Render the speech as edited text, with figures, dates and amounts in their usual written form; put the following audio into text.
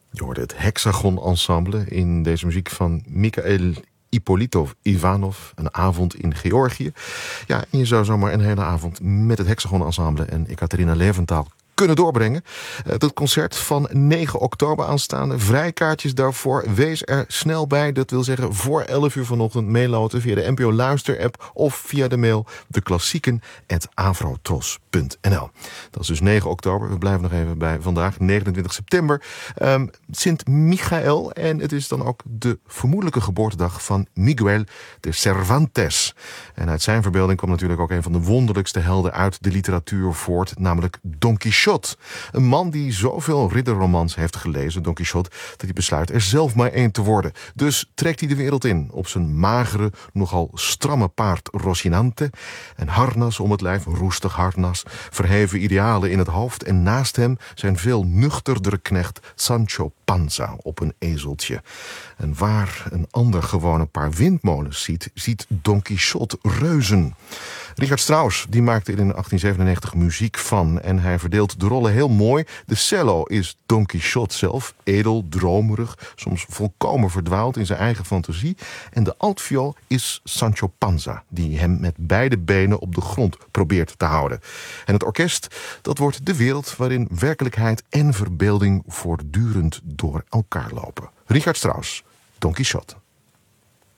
Je hoorde het Hexagon Ensemble in deze muziek van Mikhail Ippolitov Ivanov, Een avond in Georgië. Ja, en je zou zomaar een hele avond met het Hexagon Ensemble en Ekaterina Leventhal kunnen doorbrengen. Dat concert van 9 oktober aanstaande. Vrijkaartjes daarvoor. Wees er snel bij. Dat wil zeggen voor 11 uur vanochtend meeloten via de NPO Luister app of via de mail deklassieken@avrotros.nl. Dat is dus 9 oktober. We blijven nog even bij vandaag, 29 september. Sint Michael. En het is dan ook de vermoedelijke geboortedag van Miguel de Cervantes. En uit zijn verbeelding kwam natuurlijk ook een van de wonderlijkste helden uit de literatuur voort, namelijk Don Quixote. Een man die zoveel ridderromans heeft gelezen, Don Quixote, dat hij besluit er zelf maar één te worden. Dus trekt hij de wereld in op zijn magere, nogal stramme paard Rocinante. Een harnas om het lijf, een roestig harnas, verheven idealen in het hoofd. En naast hem zijn veel nuchterdere knecht Sancho Panza op een ezeltje. En waar een ander gewoon een paar windmolens ziet, ziet Don Quixote reuzen. Richard Strauss die maakte er in 1897 muziek van en hij verdeelt de rollen heel mooi. De cello is Don Quixote zelf, edel, dromerig, soms volkomen verdwaald in zijn eigen fantasie. En de altviool is Sancho Panza, die hem met beide benen op de grond probeert te houden. En het orkest, dat wordt de wereld waarin werkelijkheid en verbeelding voortdurend door elkaar lopen. Richard Strauss, Don Quixote.